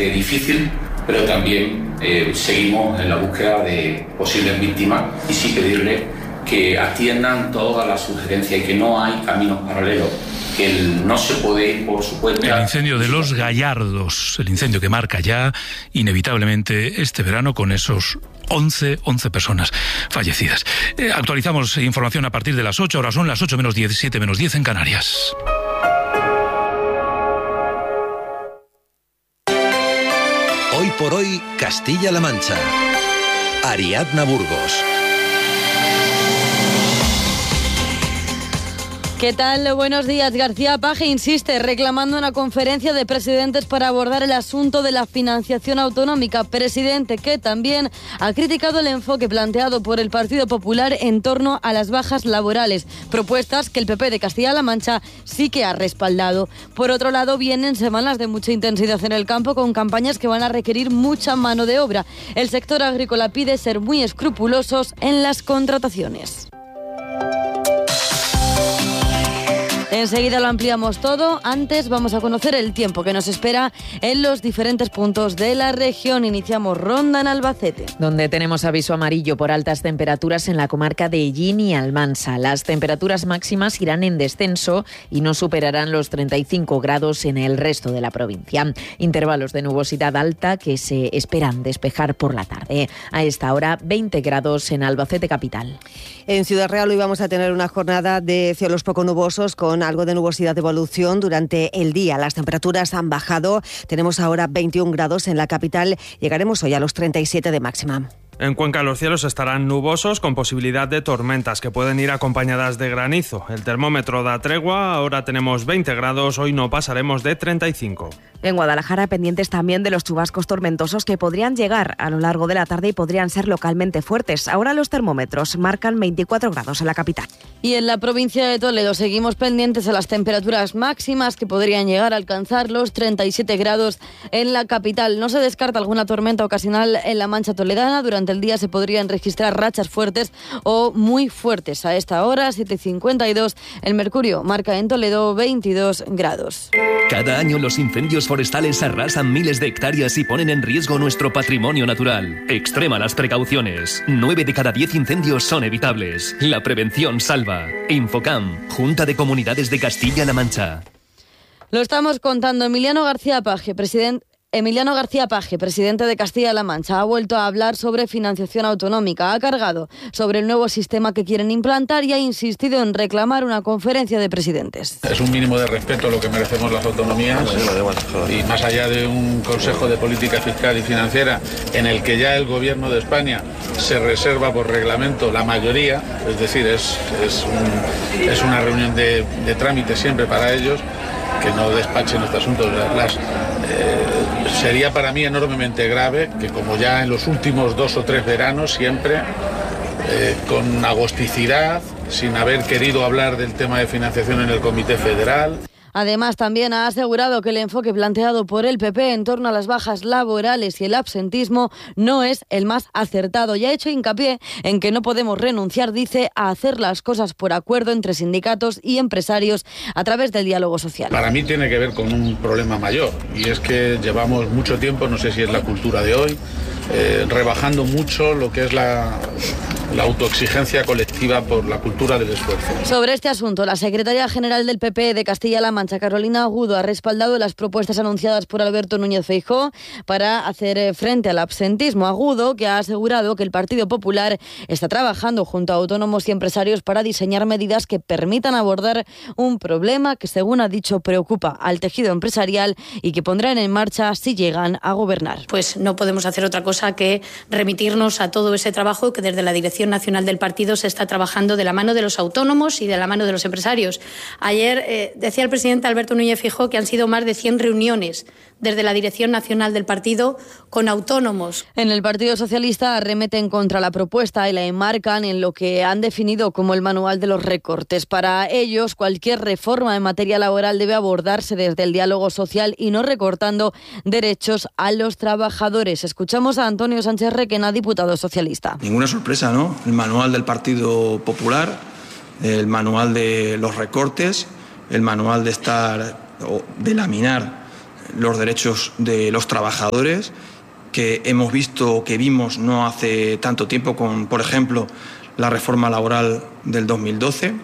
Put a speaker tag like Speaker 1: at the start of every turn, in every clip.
Speaker 1: extremadamente difícil, pero también seguimos en la búsqueda de posibles víctimas y sí pedirle que atiendan todas las sugerencias y que no hay caminos paralelos, que no se puede ir por su cuenta.
Speaker 2: El incendio de Los Gallardos, el incendio que marca ya inevitablemente este verano con esos 11 personas fallecidas. Actualizamos información a partir de las 8, ahora son las 8 menos 10, 7 menos 10 en Canarias.
Speaker 3: Hoy por hoy, Castilla-La Mancha. Ariadna Burgos.
Speaker 4: ¿Qué tal? Buenos días. García Paje insiste reclamando una conferencia de presidentes para abordar el asunto de la financiación autonómica. Presidente que también ha criticado el enfoque planteado por el Partido Popular en torno a las bajas laborales, propuestas que el PP de Castilla-La Mancha sí que ha respaldado. Por otro lado, vienen semanas de mucha intensidad en el campo con campañas que van a requerir mucha mano de obra. El sector agrícola pide ser muy escrupulosos en las contrataciones. Enseguida lo ampliamos todo. Antes vamos a conocer el tiempo que nos espera en los diferentes puntos de la región. Iniciamos ronda en Albacete,
Speaker 5: donde tenemos aviso amarillo por altas temperaturas en la comarca de Ellín y Almansa. Las temperaturas máximas irán en descenso y no superarán los 35 grados en el resto de la provincia. Intervalos de nubosidad alta que se esperan despejar por la tarde. A esta hora 20 grados en Albacete capital.
Speaker 6: En Ciudad Real hoy vamos a tener una jornada de cielos poco nubosos con algo de nubosidad de evolución durante el día. Las temperaturas han bajado. Tenemos ahora 21 grados en la capital. Llegaremos hoy a los 37 de máxima.
Speaker 7: En Cuenca los cielos estarán nubosos con posibilidad de tormentas que pueden ir acompañadas de granizo. El termómetro da tregua, ahora tenemos 20 grados, hoy no pasaremos de 35.
Speaker 8: En Guadalajara pendientes también de los chubascos tormentosos que podrían llegar a lo largo de la tarde y podrían ser localmente fuertes. Ahora los termómetros marcan 24 grados en la capital.
Speaker 4: Y en la provincia de Toledo seguimos pendientes a las temperaturas máximas que podrían llegar a alcanzar los 37 grados en la capital. No se descarta alguna tormenta ocasional en la Mancha toledana. Durante el día se podrían registrar rachas fuertes o muy fuertes. A esta hora, 7:52, el mercurio marca en Toledo 22 grados.
Speaker 9: Cada año los incendios forestales arrasan miles de hectáreas y ponen en riesgo nuestro patrimonio natural. Extrema las precauciones. 9 de cada 10 incendios son evitables. La prevención salva. Infocam, Junta de Comunidades de Castilla-La Mancha.
Speaker 4: Lo estamos contando. Emiliano García Paje, presidente de Castilla-La Mancha, ha vuelto a hablar sobre financiación autonómica. Ha cargado sobre el nuevo sistema que quieren implantar y ha insistido en reclamar una conferencia de presidentes.
Speaker 10: Es un mínimo de respeto lo que merecemos las autonomías y más allá de un Consejo de Política Fiscal y Financiera en el que ya el Gobierno de España se reserva por reglamento la mayoría, es decir, es una reunión de trámite siempre para ellos, que no despachen este asunto. Sería para mí enormemente grave que, como ya en los últimos 2 o 3 veranos, siempre con agosticidad, sin haber querido hablar del tema de financiación en el Comité Federal.
Speaker 4: Además, también ha asegurado que el enfoque planteado por el PP en torno a las bajas laborales y el absentismo no es el más acertado y ha hecho hincapié en que no podemos renunciar, dice, a hacer las cosas por acuerdo entre sindicatos y empresarios a través del diálogo social.
Speaker 10: Para mí tiene que ver con un problema mayor y es que llevamos mucho tiempo, no sé si es la cultura de hoy, rebajando mucho lo que es la autoexigencia colectiva por la cultura del esfuerzo.
Speaker 4: Sobre este asunto, la secretaria general del PP de Castilla-La Mancha, Carolina Agudo, ha respaldado las propuestas anunciadas por Alberto Núñez Feijóo para hacer frente al absentismo. Agudo, que ha asegurado que el Partido Popular está trabajando junto a autónomos y empresarios para diseñar medidas que permitan abordar un problema que, según ha dicho, preocupa al tejido empresarial y que pondrán en marcha si llegan a gobernar.
Speaker 11: Pues no podemos hacer otra cosa que remitirnos a todo ese trabajo que desde la Dirección Nacional del Partido se está trabajando de la mano de los autónomos y de la mano de los empresarios. Ayer decía el presidente Alberto Núñez Feijóo que han sido más de 100 reuniones desde la Dirección Nacional del Partido con autónomos.
Speaker 4: En el Partido Socialista arremeten contra la propuesta y la enmarcan en lo que han definido como el manual de los recortes. Para ellos, cualquier reforma en materia laboral debe abordarse desde el diálogo social y no recortando derechos a los trabajadores. Escuchamos a Antonio Sánchez Requena, diputado socialista.
Speaker 12: Ninguna sorpresa, ¿no? El manual del Partido Popular, el manual de los recortes, el manual de laminar los derechos de los trabajadores, que vimos no hace tanto tiempo con, por ejemplo, la reforma laboral del 2012.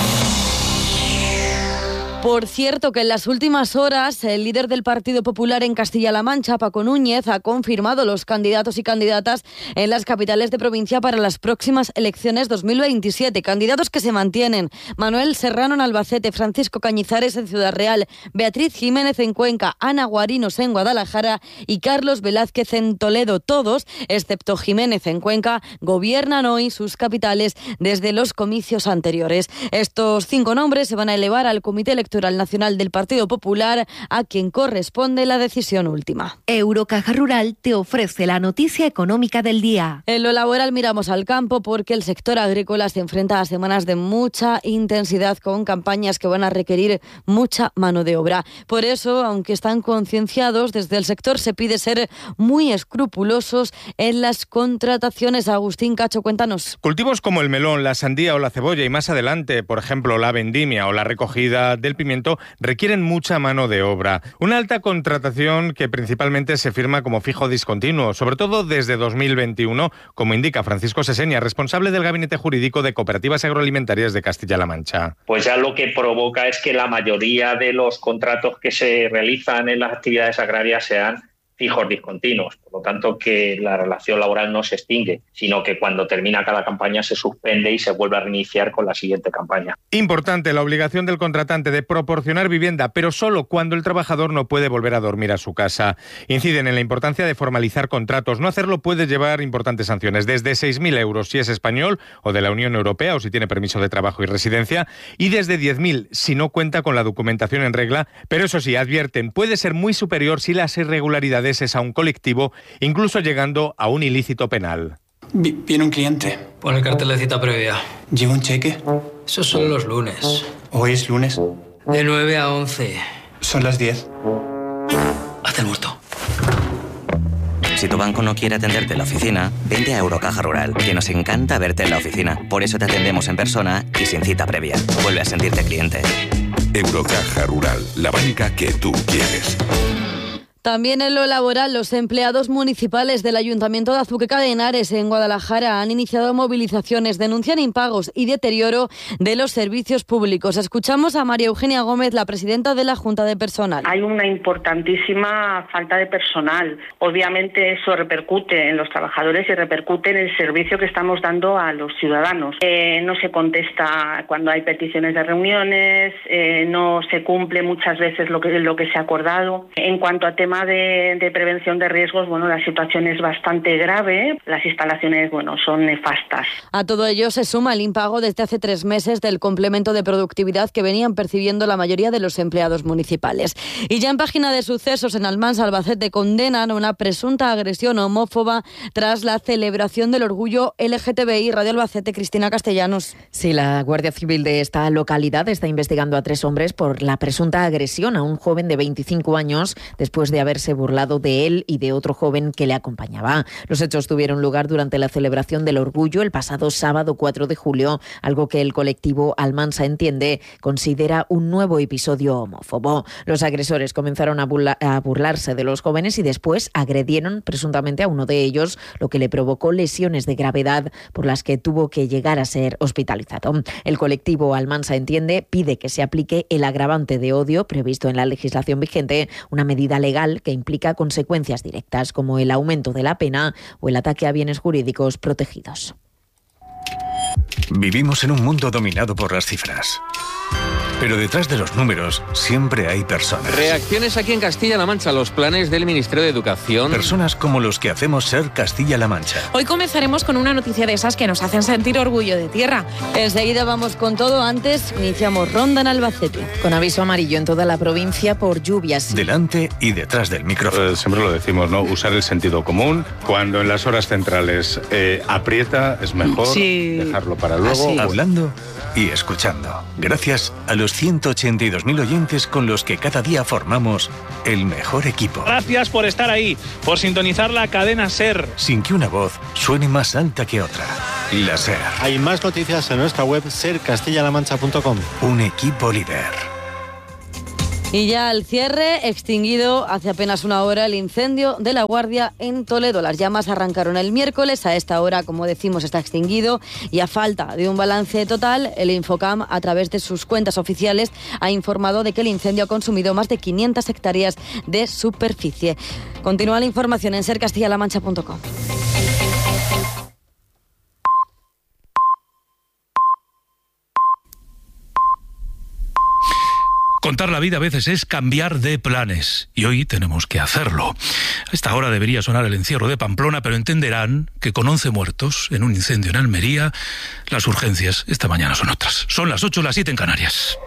Speaker 4: Por cierto, que en las últimas horas el líder del Partido Popular en Castilla-La Mancha, Paco Núñez, ha confirmado los candidatos y candidatas en las capitales de provincia para las próximas elecciones 2027. Candidatos que se mantienen: Manuel Serrano en Albacete, Francisco Cañizares en Ciudad Real, Beatriz Jiménez en Cuenca, Ana Guarinos en Guadalajara y Carlos Velázquez en Toledo. Todos, excepto Jiménez en Cuenca, gobiernan hoy sus capitales desde los comicios anteriores. Estos 5 nombres se van a elevar al Comité Electoral Nacional del Partido Popular, a quien corresponde la decisión última.
Speaker 13: Eurocaja Rural te ofrece la noticia económica del día.
Speaker 4: En lo laboral miramos al campo porque el sector agrícola se enfrenta a semanas de mucha intensidad con campañas que van a requerir mucha mano de obra. Por eso, aunque están concienciados, desde el sector se pide ser muy escrupulosos en las contrataciones. Agustín Cacho, cuéntanos.
Speaker 14: Cultivos como el melón, la sandía o la cebolla y más adelante, por ejemplo, la vendimia o la recogida del pimiento requieren mucha mano de obra. Una alta contratación que principalmente se firma como fijo discontinuo, sobre todo desde 2021, como indica Francisco Seseña, responsable del Gabinete Jurídico de Cooperativas Agroalimentarias de Castilla-La Mancha.
Speaker 15: Pues ya lo que provoca es que la mayoría de los contratos que se realizan en las actividades agrarias sean fijos discontinuos, por lo tanto que la relación laboral no se extingue, sino que cuando termina cada campaña se suspende y se vuelve a reiniciar con la siguiente campaña.
Speaker 14: Importante la obligación del contratante de proporcionar vivienda, pero solo cuando el trabajador no puede volver a dormir a su casa. Inciden en la importancia de formalizar contratos. No hacerlo puede llevar importantes sanciones, desde 6.000 euros si es español o de la Unión Europea o si tiene permiso de trabajo y residencia, y desde 10.000 si no cuenta con la documentación en regla, pero eso sí, advierten, puede ser muy superior si las irregularidades es a un colectivo, incluso llegando a un ilícito penal.
Speaker 12: Viene un cliente.
Speaker 16: Pon el cartel de cita previa.
Speaker 12: ¿Lleva un cheque?
Speaker 16: Esos son los lunes.
Speaker 12: ¿Hoy es lunes?
Speaker 16: De 9 a 11.
Speaker 12: Son las 10.
Speaker 16: Hazte el muerto.
Speaker 17: Si tu banco no quiere atenderte en la oficina, vente a Eurocaja Rural, que nos encanta verte en la oficina. Por eso te atendemos en persona y sin cita previa. Vuelve a sentirte cliente.
Speaker 18: Eurocaja Rural, la banca que tú quieres.
Speaker 4: También en lo laboral, los empleados municipales del Ayuntamiento de Azuqueca de Henares, en Guadalajara, han iniciado movilizaciones, denuncian impagos y deterioro de los servicios públicos. Escuchamos a María Eugenia Gómez, la presidenta de la Junta de Personal.
Speaker 19: Hay una importantísima falta de personal. Obviamente eso repercute en los trabajadores y repercute en el servicio que estamos dando a los ciudadanos. No se contesta cuando hay peticiones de reuniones, no se cumple muchas veces lo que se ha acordado. En cuanto a tema de prevención de riesgos, la situación es bastante grave. Las instalaciones, son nefastas.
Speaker 4: A todo ello se suma el impago desde hace 3 meses del complemento de productividad que venían percibiendo la mayoría de los empleados municipales. Y ya en página de sucesos, en Almansa, Albacete, condenan una presunta agresión homófoba tras la celebración del orgullo LGTBI. Radio Albacete, Cristina Castellanos.
Speaker 5: Sí, la Guardia Civil de esta localidad está investigando a 3 hombres por la presunta agresión a un joven de 25 años después de haberse burlado de él y de otro joven que le acompañaba. Los hechos tuvieron lugar durante la celebración del orgullo el pasado sábado 4 de julio, algo que el colectivo Almansa Entiende considera un nuevo episodio homófobo. Los agresores comenzaron a burlarse de los jóvenes y después agredieron presuntamente a uno de ellos, lo que le provocó lesiones de gravedad por las que tuvo que llegar a ser hospitalizado. El colectivo Almansa Entiende pide que se aplique el agravante de odio previsto en la legislación vigente, una medida legal que implica consecuencias directas como el aumento de la pena o el ataque a bienes jurídicos protegidos.
Speaker 20: Vivimos en un mundo dominado por las cifras. Pero detrás de los números siempre hay personas.
Speaker 21: Reacciones aquí en Castilla-La Mancha a los planes del Ministerio de Educación.
Speaker 20: Personas como los que hacemos ser Castilla-La Mancha.
Speaker 22: Hoy comenzaremos con una noticia de esas que nos hacen sentir orgullo de tierra.
Speaker 4: Enseguida vamos con todo. Antes iniciamos ronda en Albacete.
Speaker 5: Con aviso amarillo en toda la provincia por lluvias.
Speaker 20: Delante y detrás del micrófono.
Speaker 14: Siempre lo decimos, ¿no? Usar el sentido común. Cuando en las horas centrales aprieta, es mejor dejarlo para luego.
Speaker 20: Hablando y escuchando. Gracias a los 182.000 oyentes con los que cada día formamos el mejor equipo.
Speaker 23: Gracias por estar ahí, por sintonizar la cadena SER.
Speaker 20: Sin que una voz suene más alta que otra. La SER.
Speaker 24: Hay más noticias en nuestra web sercastillalamancha.com.
Speaker 20: Un equipo líder.
Speaker 4: Y ya al cierre, extinguido hace apenas una hora el incendio de La Guardia en Toledo. Las llamas arrancaron el miércoles, a esta hora, como decimos, está extinguido y a falta de un balance total, el Infocam, a través de sus cuentas oficiales, ha informado de que el incendio ha consumido más de 500 hectáreas de superficie. Continúa la información en sercastillalamancha.com.
Speaker 1: Contar la vida a veces es cambiar de planes, y hoy tenemos que hacerlo. A esta hora debería sonar el encierro de Pamplona, pero entenderán que con 11 muertos en un incendio en Almería, las urgencias esta mañana son otras. Son las 8, las 7 en Canarias.